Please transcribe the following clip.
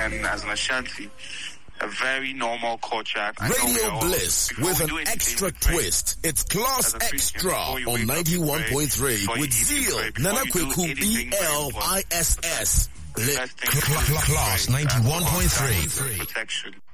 and as an Ashanti, a very normal culture. Radio Bliss with an extra twist. It's Class Extra on 91.3 with Zeal, Nana Kweku BLISS. Class 91.3. Protection.